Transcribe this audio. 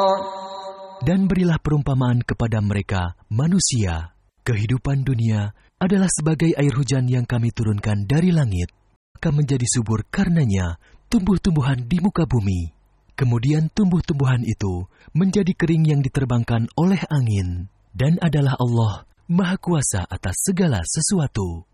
Dan berilah perumpamaan kepada mereka, manusia. Kehidupan dunia adalah sebagai air hujan yang kami turunkan dari langit. Maka menjadi subur karenanya tumbuh-tumbuhan di muka bumi. Kemudian tumbuh-tumbuhan itu menjadi kering yang diterbangkan oleh angin. Dan adalah Allah Maha Kuasa atas segala sesuatu.